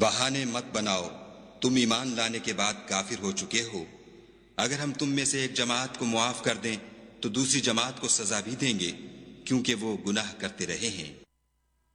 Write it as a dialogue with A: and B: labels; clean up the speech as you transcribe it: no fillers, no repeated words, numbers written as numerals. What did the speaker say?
A: बहाने मत बनाओ, तुम ईमान लाने के बाद काफिर हो चुके हो। अगर हम तुम में से एक जमात को मुआफ कर दें तो दूसरी जमात को सजा भी देंगे, क्योंकि वो गुनाह करते रहे हैं।